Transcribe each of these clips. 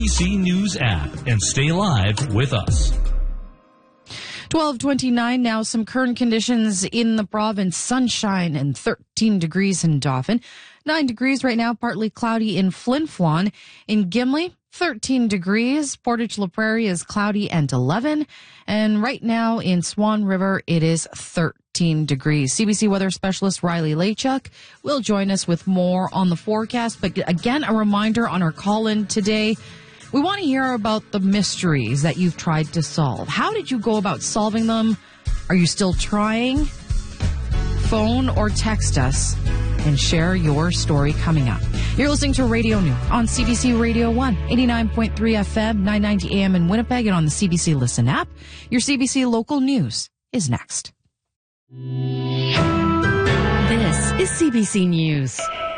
CBC News app and stay live with us. 12:29 now. Some current conditions in the province. Sunshine and 13 degrees in Dauphin. 9 degrees right now, partly cloudy in Flin Flon. In Gimli, 13 degrees. Portage La Prairie is cloudy and 11. And right now in Swan River, it is 13 degrees. CBC weather specialist Riley Lachuk will join us with more on the forecast. But again, a reminder on our call-in today. We want to hear about the mysteries that you've tried to solve. How did you go about solving them? Are you still trying? Phone or text us and share your story coming up. You're listening to Radio Noon on CBC Radio 1, 89.3 FM, 990 AM in Winnipeg, and on the CBC Listen app. Your CBC local news is next. This is CBC News.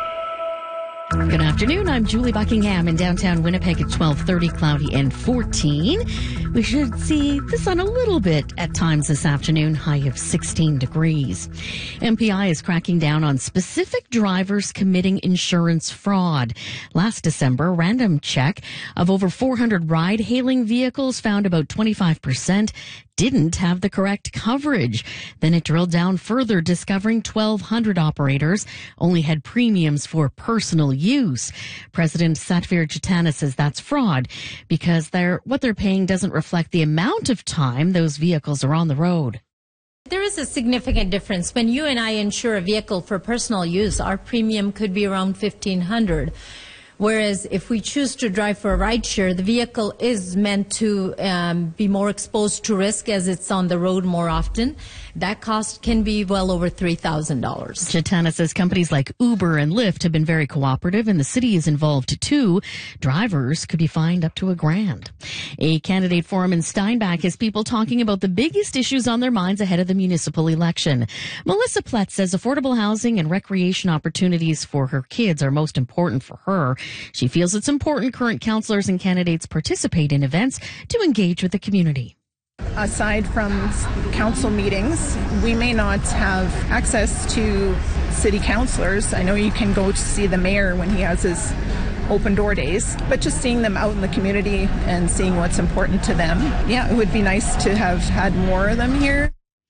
Good afternoon. I'm Julie Buckingham in downtown Winnipeg at 12:30, cloudy and 14. We should see the sun a little bit at times this afternoon, high of 16 degrees. MPI is cracking down on specific drivers committing insurance fraud. Last December, a random check of over 400 ride-hailing vehicles found about 25% didn't have the correct coverage. Then it drilled down further, discovering 1,200 operators only had premiums for personal use. President Satvir Chitana says that's fraud because what they're paying doesn't reflect the amount of time those vehicles are on the road. There is a significant difference. When you and I insure a vehicle for personal use, our premium could be around $1,500. Whereas if we choose to drive for a rideshare, the vehicle is meant to be more exposed to risk as it's on the road more often. That cost can be well over $3,000. Chitana says companies like Uber and Lyft have been very cooperative, and the city is involved too. Drivers could be fined up to $1,000. A candidate forum in Steinbach has people talking about the biggest issues on their minds ahead of the municipal election. Melissa Plett says affordable housing and recreation opportunities for her kids are most important for her. She feels it's important current councillors and candidates participate in events to engage with the community. Aside from council meetings, we may not have access to city councillors. I know you can go to see the mayor when he has his open door days, but just seeing them out in the community and seeing what's important to them. Yeah, it would be nice to have had more of them here.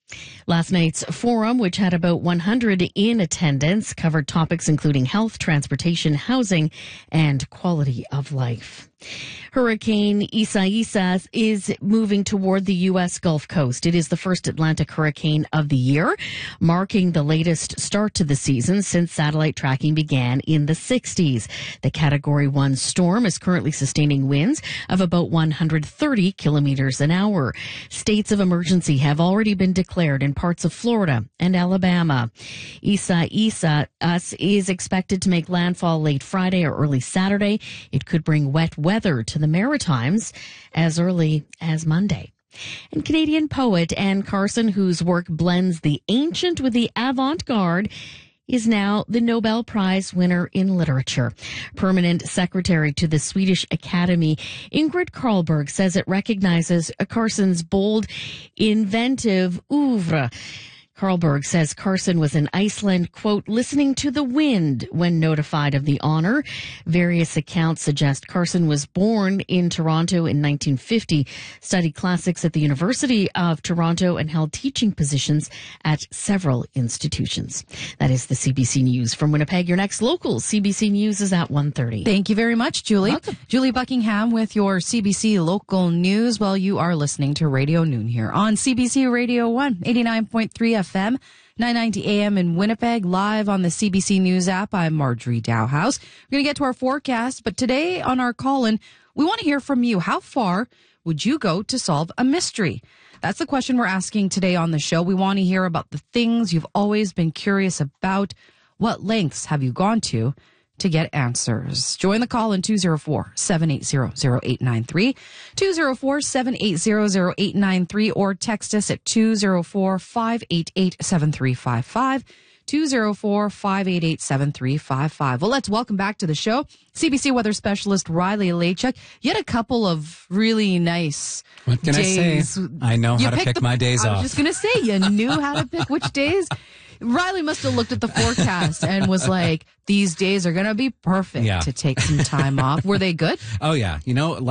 Last night's forum, which had about 100 in attendance, covered topics including health, transportation, housing, and quality of life. Hurricane Isaias is moving toward the U.S. Gulf Coast. It is the first Atlantic hurricane of the year, marking the latest start to the season since satellite tracking began in the 60s. The Category 1 storm is currently sustaining winds of about 130 kilometers an hour. States of emergency have already been declared in parts of Florida and Alabama. Isaias is expected to make landfall late Friday or early Saturday. It could bring wet weather to the Maritimes as early as Monday. And Canadian poet Anne Carson, whose work blends the ancient with the avant-garde, is now the Nobel Prize winner in literature. Permanent secretary to the Swedish Academy, Ingrid Carlberg, says it recognizes Carson's bold, inventive oeuvre. Carlberg says Carson was in Iceland, quote, listening to the wind when notified of the honor. Various accounts suggest Carson was born in Toronto in 1950, studied classics at the University of Toronto, and held teaching positions at several institutions. That is the CBC News. From Winnipeg, your next local CBC News is at 1:30. Thank you very much, Julie. Welcome. Julie Buckingham with your CBC local news. Well, you are listening to Radio Noon here on CBC Radio 1, 89.3 FM, 990 AM in Winnipeg, live on the CBC News app. I'm Marjorie Dowhouse. We're going to get to our forecast, but today on our call-in, we want to hear from you. How far would you go to solve a mystery? That's the question we're asking today on the show. We want to hear about the things you've always been curious about. What lengths have you gone to get answers? Join the call in 204-780-0893, 204-780-0893, or text us at 204-588-7355, 204-588-7355. Well, let's welcome back to the show CBC weather specialist Riley Lachuk. You had a couple of really nice What can days. I say? I know how to pick my days off. I was just going to say, you knew how to pick which days. Riley must have looked at the forecast and was like, these days are going to be perfect to take some time off. Were they good? Oh, yeah. You know,